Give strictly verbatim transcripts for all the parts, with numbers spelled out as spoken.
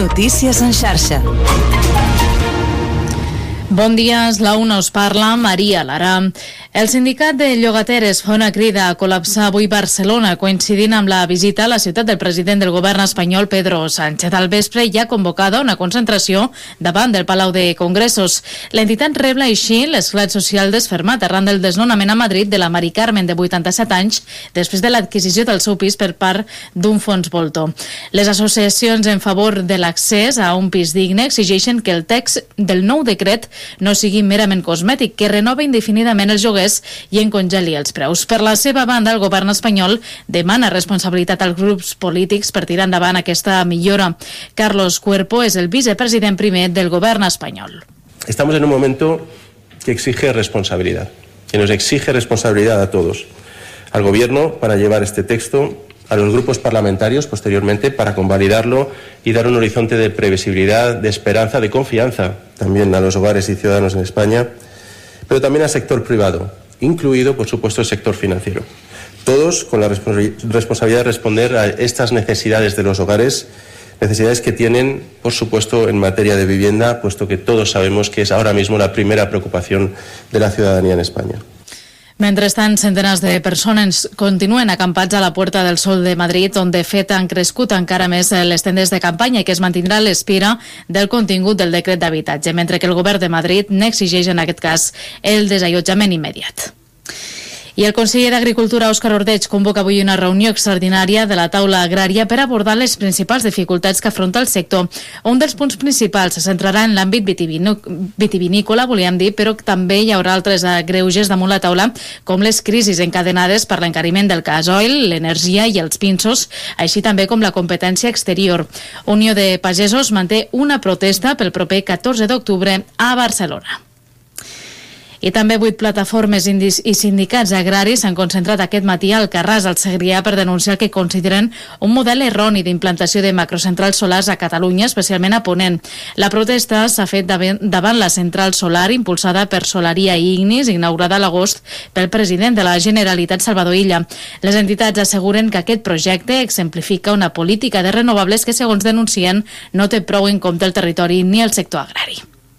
Notícies en xarxa. Bon dia, és la una, us parla Maria Lara. El sindicat de llogateres fa una crida a col·lapsar avui Barcelona, coincidint amb la visita a la ciutat del president del govern espanyol, Pedro Sánchez. Al vespre hi ha convocada una concentració davant del Palau de Congressos. L'entitat rebla així l'esclat social desfermat arran del desnonament a Madrid de la Mari Carmen, de vuitanta-set anys, després de l'adquisició del seu pis per part d'un fons voltor. Les associacions en favor de l'accés a un pis digne exigeixen que el text del nou decret no sigui merament cosmètic, que renova indefinidament els lloguers i en congeli els preus. Per la seva banda, el govern espanyol demana responsabilitat als grups polítics per tirar endavant aquesta millora. Carlos Cuerpo és el vicepresident primer del govern espanyol. Estamos en un momento que exige responsabilidad, que nos exige responsabilidad a todos, al gobierno para llevar este texto, a los grupos parlamentarios posteriormente para convalidarlo y dar un horizonte de previsibilidad, de esperanza, de confianza también a los hogares y ciudadanos en España, pero también al sector privado, incluido, por supuesto, el sector financiero. Todos con la responsabilidad de responder a estas necesidades de los hogares, necesidades que tienen, por supuesto, en materia de vivienda, puesto que todos sabemos que es ahora mismo la primera preocupación de la ciudadanía en España. Mentrestant, centenars de persones continuen acampats a la Puerta del Sol de Madrid, on de fet han crescut encara més les tendes de campanya i que es mantindrà a l'espera del contingut del decret d'habitatge, mentre que el govern de Madrid n'exigeix en aquest cas el desallotjament immediat. I el conseller d'Agricultura, Òscar Ordeig, convoca avui una reunió extraordinària de la taula agrària per abordar les principals dificultats que afronta el sector. Un dels punts principals se centrarà en l'àmbit vitivinícola, volíem dir, però també hi haurà altres greuges damunt la taula, com les crisis encadenades per l'encariment del gasoil, l'energia i els pinsos, així també com la competència exterior. Unió de Pagesos manté una protesta pel proper catorze d'octubre a Barcelona. I també vuit plataformes i sindicats agraris s'han concentrat aquest matí al Carràs, al Segrià, per denunciar que consideren un model erroni d'implantació de macrocentrals solars a Catalunya, especialment a Ponent. La protesta s'ha fet davant la central solar impulsada per Solaria i Ignis, inaugurada a l'agost pel president de la Generalitat, Salvador Illa. Les entitats asseguren que aquest projecte exemplifica una política de renovables que, segons denuncien, no té prou en compte el territori ni el sector agrari.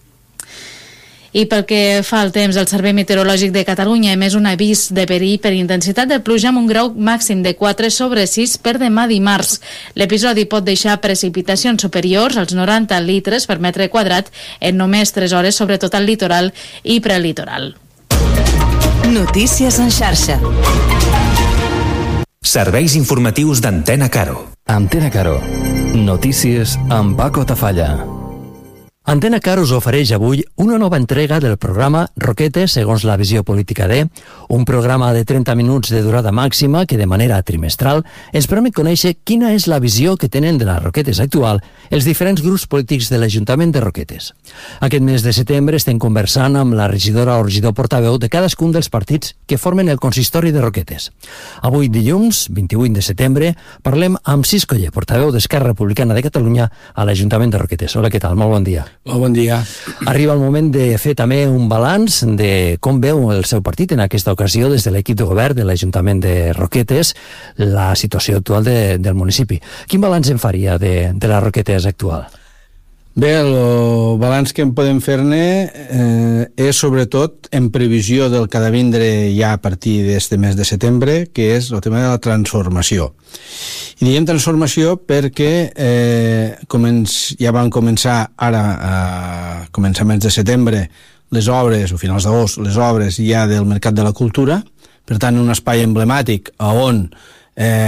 I pel que fa al temps, el Servei Meteorològic de Catalunya ha emès un avís de perill per intensitat de pluja amb un grau màxim de quatre sobre sis per demà dimarts. L'episodi pot deixar precipitacions superiors als noranta litres per metre quadrat en només tres hores, sobretot al litoral i prelitoral. Notícies en xarxa. Serveis informatius d'Antena Caro. Antena Caro. Notícies amb Paco Tafalla. Antena Caro us ofereix avui una nova entrega del programa Roquetes segons la visió política de, un programa de trenta minuts de durada màxima que de manera trimestral ens permet conèixer quina és la visió que tenen de les Roquetes actual els diferents grups polítics de l'Ajuntament de Roquetes. Aquest mes de setembre estem conversant amb la regidora o regidor portaveu de cadascun dels partits que formen el consistori de Roquetes. Avui, dilluns, vint-i-vuit de setembre, parlem amb Cis Coller, portaveu d'Esquerra Republicana de Catalunya a l'Ajuntament de Roquetes. Hola, què tal? Molt bon dia. Oh, bon dia. Arriba el moment de fer també un balanç de com veu el seu partit en aquesta ocasió des de l'equip de govern de l'Ajuntament de Roquetes la situació actual de, del municipi. Quin balanç en faria de, de les Roquetes actual? Bé, el balanç que en podem fer-ne eh, és sobretot en previsió del que ha de vindre ja a partir d'este mes de setembre, que és el tema de la transformació. I diem transformació perquè eh, començ, ja van començar ara a començaments de setembre les obres, o finals d'agost, les obres ja del Mercat de la Cultura, per tant un espai emblemàtic on eh,